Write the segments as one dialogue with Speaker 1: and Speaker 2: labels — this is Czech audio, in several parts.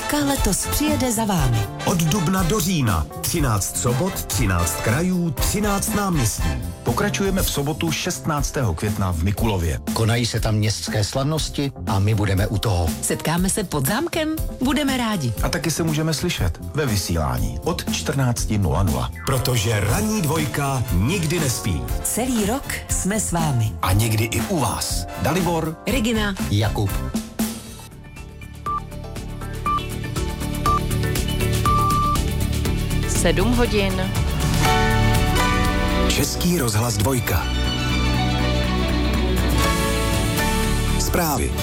Speaker 1: jednotka letos přijede za vámi.
Speaker 2: Od dubna do října 13 sobot, 13 krajů, 13 náměstí.
Speaker 3: Pokračujeme v sobotu 16. května v Mikulově.
Speaker 4: Konají se tam městské slavnosti a my budeme u toho.
Speaker 1: Setkáme se pod zámkem? Budeme rádi.
Speaker 3: A taky se můžeme slyšet ve vysílání od 14:00.
Speaker 2: Protože ranní dvojka nikdy nespí.
Speaker 1: Celý rok jsme s vámi.
Speaker 3: A někdy i u vás. Dalibor,
Speaker 1: Regina,
Speaker 4: Jakub.
Speaker 5: Sedm hodin.
Speaker 2: Český rozhlas dvojka. Zprávy.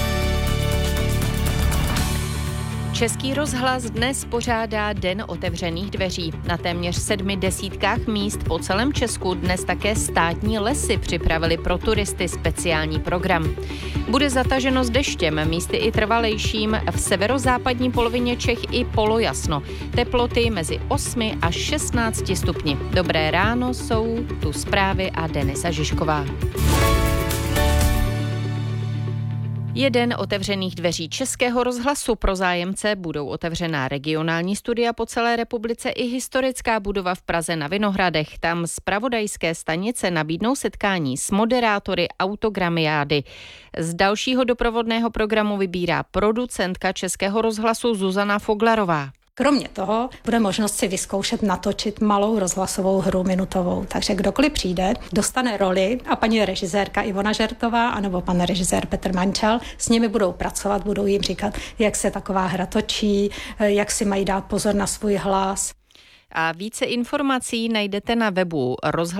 Speaker 5: Český rozhlas dnes pořádá Den otevřených dveří. Na téměř 7 desítkách míst po celém Česku dnes také státní lesy připravili pro turisty speciální program. Bude zataženo s deštěm, místy i trvalejším, v severozápadní polovině Čech i polojasno. Teploty mezi 8 až 16 stupni. Dobré ráno, jsou tu zprávy a Denisa Žižková. Je Den otevřených dveří Českého rozhlasu. Pro zájemce budou otevřená regionální studia po celé republice i historická budova v Praze na Vinohradech. Tam zpravodajské stanice nabídnou setkání s moderátory autogramiády. Z dalšího doprovodného programu vybírá producentka Českého rozhlasu Zuzana Foglarová.
Speaker 6: Kromě toho bude možnost si vyzkoušet natočit malou rozhlasovou hru minutovou. Takže kdokoliv přijde, dostane roli a paní režisérka Ivona Žertová anebo pan režisér Petr Mančal s nimi budou pracovat, budou jim říkat, jak se taková hra točí, jak si mají dát pozor na svůj hlas.
Speaker 5: A více informací najdete na webu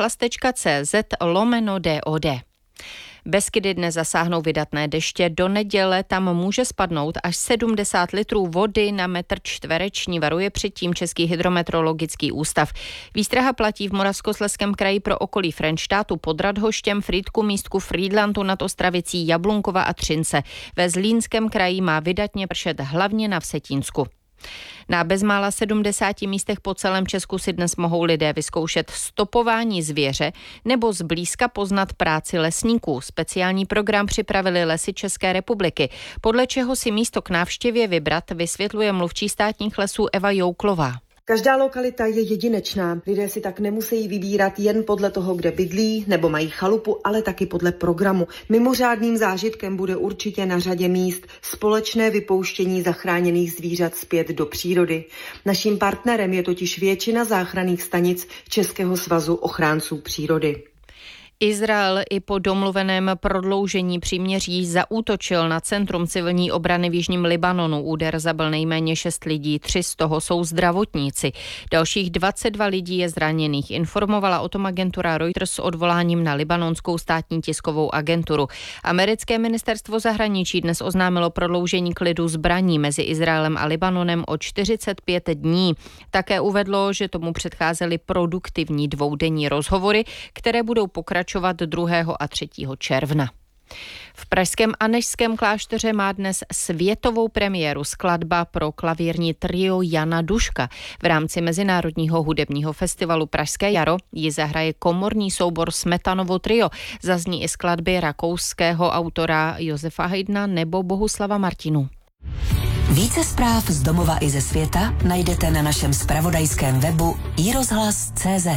Speaker 5: rozhlas.cz/DOD. Beskydy dnes zasáhnou vydatné deště. Do neděle tam může spadnout až 70 litrů vody na metr čtvereční, varuje předtím Český hydrometeorologický ústav. Výstraha platí v Moravskoslezském kraji pro okolí Frenštátu pod Radhoštěm, Frýdku, Místku, Frýdlantu nad Ostravicí, Jablunkova a Třince. Ve Zlínském kraji má vydatně pršet hlavně na Vsetínsku. Na bezmála 70 místech po celém Česku si dnes mohou lidé vyzkoušet stopování zvěře nebo zblízka poznat práci lesníků. Speciální program připravili Lesy České republiky, podle čeho si místo k návštěvě vybrat, vysvětluje mluvčí státních lesů Eva Jouklová.
Speaker 7: Každá lokalita je jedinečná. Lidé si tak nemusí vybírat jen podle toho, kde bydlí nebo mají chalupu, ale taky podle programu. Mimořádným zážitkem bude určitě na řadě míst společné vypouštění zachráněných zvířat zpět do přírody. Naším partnerem je totiž většina záchranných stanic Českého svazu ochránců přírody.
Speaker 5: Izrael i po domluveném prodloužení příměří zaútočil na centrum civilní obrany v jižním Libanonu. Úder zabil nejméně 6 lidí, 3 z toho jsou zdravotníci. Dalších 22 lidí je zraněných. Informovala o tom agentura Reuters s odvoláním na libanonskou státní tiskovou agenturu. Americké ministerstvo zahraničí dnes oznámilo prodloužení klidu zbraní mezi Izraelem a Libanonem o 45 dní. Také uvedlo, že tomu předcházely produktivní dvoudenní rozhovory, které budou pokračovat 2. a 3. června. V pražském Anežském klášteře má dnes světovou premiéru skladba pro klavírní trio Jana Duška. V rámci Mezinárodního hudebního festivalu Pražské jaro ji zahraje komorní soubor Smetanovo trio. Zazní i skladby rakouského autora Josefa Haydna nebo Bohuslava Martinu.
Speaker 1: Více zpráv z domova i ze světa najdete na našem zpravodajském webu iRozhlas.cz.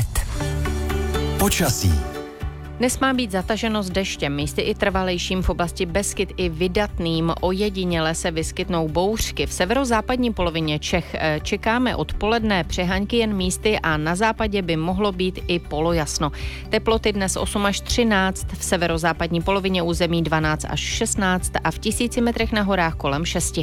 Speaker 2: Počasí.
Speaker 5: Dnes má být zataženo s deštěm, místy i trvalejším, v oblasti Beskyd i vydatným. Ojediněle se vyskytnou bouřky. V severozápadní polovině Čech čekáme odpoledne přehánky jen místy a na západě by mohlo být i polojasno. Teploty dnes 8 až 13, v severozápadní polovině území 12 až 16 a v 1000 metrech na horách kolem 6.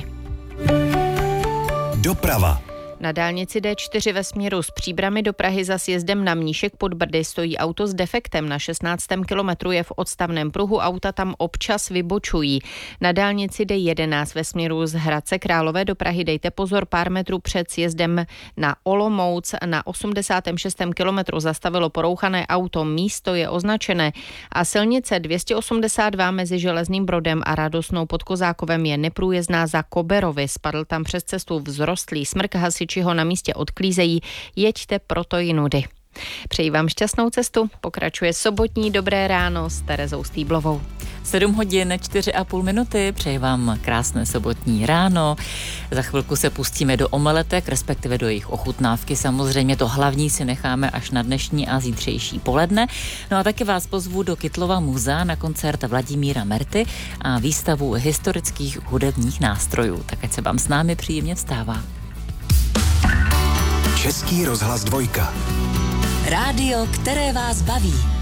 Speaker 2: Doprava.
Speaker 5: Na dálnici D4 ve směru z Příbrami do Prahy za sjezdem na Mníšek pod Brdy stojí auto s defektem. Na 16. kilometru je v odstavném pruhu, auta tam občas vybočují. Na dálnici D11 ve směru z Hradce Králové do Prahy dejte pozor, pár metrů před sjezdem na Olomouc. Na 86. kilometru zastavilo porouchané auto, místo je označené a silnice 282 mezi Železným Brodem a Radosnou pod Kozákovem je neprůjezdná za Koberovy. Spadl tam přes cestu vzrostlý smrk, hasiči ho na místě odklízejí, jeďte proto jinudy. Přeji vám šťastnou cestu, pokračuje sobotní Dobré ráno s Terezou Stýblovou.
Speaker 8: 7 hodin 4,5 minuty, přeji vám krásné sobotní ráno. Za chvilku se pustíme do omeletek, respektive do jejich ochutnávky. Samozřejmě to hlavní si necháme až na dnešní a zítřejší poledne. No a taky vás pozvu do Kytlova muzea na koncert Vladimíra Merty a výstavu historických hudebních nástrojů. Tak ať se vám s námi příjemně vstává.
Speaker 2: Český rozhlas 2.
Speaker 1: Rádio, které vás baví.